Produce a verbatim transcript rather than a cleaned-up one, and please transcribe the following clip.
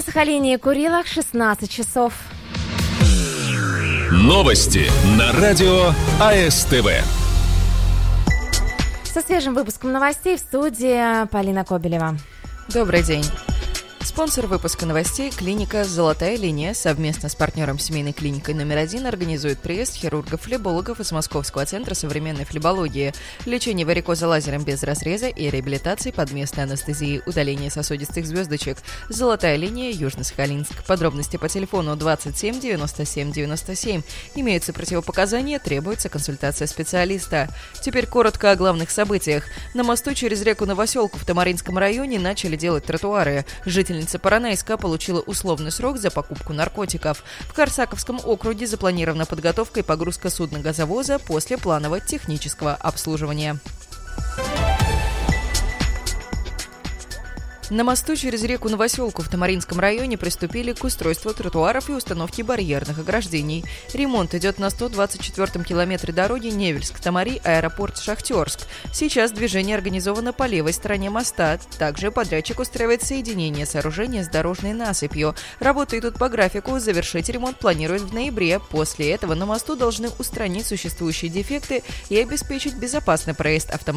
Сахалине и Курилах шестнадцать часов. Новости на радио АСТВ. Со свежим выпуском новостей в студии Полина Кобелева. Добрый день. Спонсор выпуска новостей – клиника «Золотая линия» совместно с партнером семейной клиникой номер один организует приезд хирургов-флебологов из Московского центра современной флебологии, лечение варикоза лазером без разреза и реабилитации под местной анестезией, удаление сосудистых звездочек. «Золотая линия», Южно-Сахалинск. Подробности по телефону двадцать семь девяносто семь девяносто семь. Имеются противопоказания, требуется консультация специалиста. Теперь коротко о главных событиях. На мосту через реку Новоселку в Тамаринском районе начали делать тротуары. Жительница Поронайска получила условный срок за покупку наркотиков. В Корсаковском округе запланирована подготовка и погрузка судна газовоза после планового технического обслуживания. На мосту через реку Новоселку в Тамаринском районе приступили к устройству тротуаров и установке барьерных ограждений. Ремонт идет на сто двадцать четвёртом километре дороги Невельск-Тамари, аэропорт Шахтерск. Сейчас движение организовано по левой стороне моста. Также подрядчик устраивает соединение сооружения с дорожной насыпью. Работы идут по графику, завершить ремонт планируют в ноябре. После этого на мосту должны устранить существующие дефекты и обеспечить безопасный проезд автомобилей